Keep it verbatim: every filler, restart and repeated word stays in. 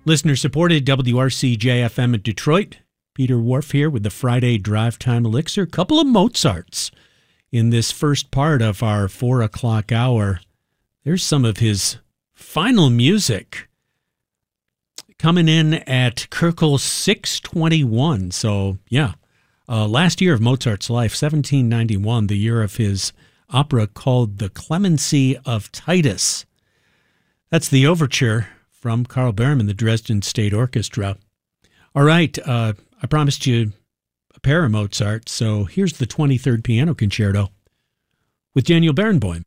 Listener-supported W R C J F M in Detroit. Peter Wharf here with the Friday Drive Time Elixir. Couple of Mozarts in this first part of our four o'clock hour. There's some of his final music coming in at Kirkel six twenty-one. So, yeah, uh, last year of Mozart's life, seventeen ninety-one, the year of his opera called The Clemency of Titus. That's the overture from Carl Berman, the Dresden State Orchestra. All right, uh, I promised you a pair of Mozart, so here's the twenty-third Piano Concerto with Daniel Barenboim.